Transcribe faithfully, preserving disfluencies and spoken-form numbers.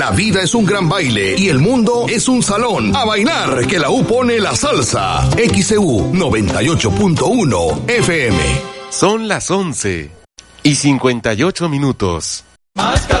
La vida es un gran baile y el mundo es un salón. A bailar, que la U pone la salsa. X C U noventa y ocho punto uno F M. Son las once y cincuenta y ocho minutos.